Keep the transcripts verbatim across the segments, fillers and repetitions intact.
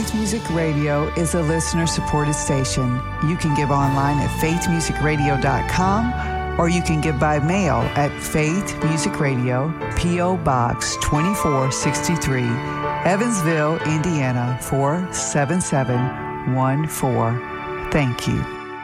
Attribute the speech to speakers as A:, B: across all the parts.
A: Faith Music Radio is a listener-supported station. You can give online at faith music radio dot com, or you can give by mail at Faith Music Radio, P O. Box twenty-four sixty-three, Evansville, Indiana, four seven seven one four. Thank you.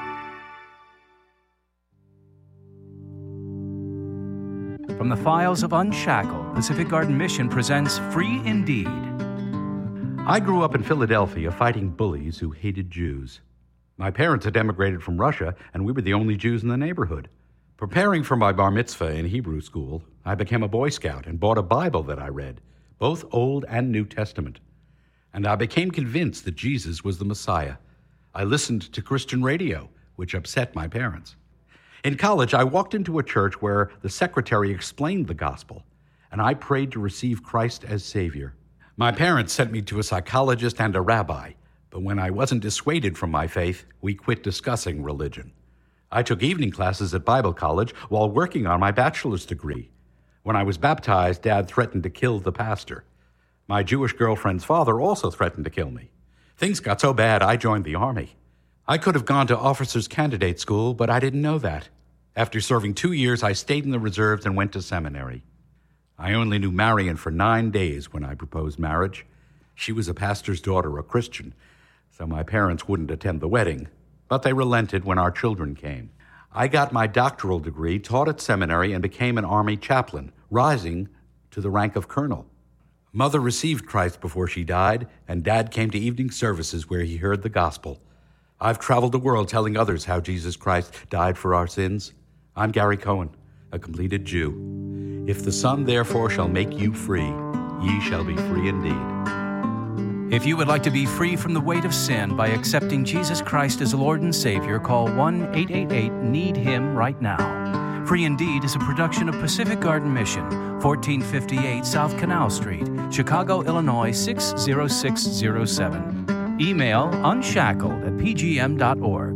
B: From the files of Unshackled, Pacific Garden Mission presents Free Indeed.
C: I grew up in Philadelphia fighting bullies who hated Jews. My parents had emigrated from Russia, and we were the only Jews in the neighborhood. Preparing for my bar mitzvah in Hebrew school, I became a Boy Scout and bought a Bible that I read, both Old and New Testament. And I became convinced that Jesus was the Messiah. I listened to Christian radio, which upset my parents. In college, I walked into a church where the secretary explained the gospel, and I prayed to receive Christ as Savior. My parents sent me to a psychologist and a rabbi, but when I wasn't dissuaded from my faith, we quit discussing religion. I took evening classes at Bible college while working on my bachelor's degree. When I was baptized, Dad threatened to kill the pastor. My Jewish girlfriend's father also threatened to kill me. Things got so bad, I joined the Army. I could have gone to officers' candidate school, but I didn't know that. After serving two years, I stayed in the reserves and went to seminary. I only knew Marion for nine days when I proposed marriage. She was a pastor's daughter, a Christian, so my parents wouldn't attend the wedding, but they relented when our children came. I got my doctoral degree, taught at seminary, and became an Army chaplain, rising to the rank of colonel. Mother received Christ before she died, and Dad came to evening services where he heard the gospel. I've traveled the world telling others how Jesus Christ died for our sins. I'm Gary Cohen, a completed Jew. If the Son therefore shall make you free, ye shall be free indeed.
B: If you would like to be free from the weight of sin by accepting Jesus Christ as Lord and Savior, call one eight eight eight need him right now. Free Indeed is a production of Pacific Garden Mission, fourteen fifty-eight South Canal Street, Chicago, Illinois six zero six zero seven. Email unshackled at p g m dot org.